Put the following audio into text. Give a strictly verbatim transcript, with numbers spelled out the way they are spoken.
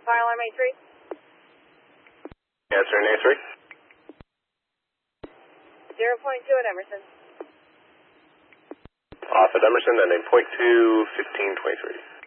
fire alarm A three? Answer in A three. zero point two at Emerson. Off at Emerson, then in point two, fifteen twenty-three.